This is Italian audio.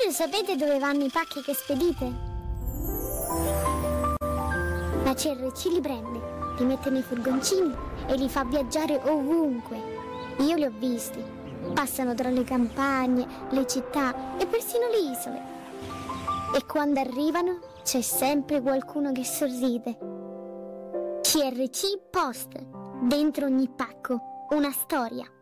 Voi lo sapete dove vanno i pacchi che spedite? La CRC li prende, li mette nei furgoncini e li fa viaggiare ovunque. Io li ho visti. Passano tra le campagne, le città e persino le isole. E quando arrivano c'è sempre qualcuno che sorride. CRC Post. Dentro ogni pacco una storia.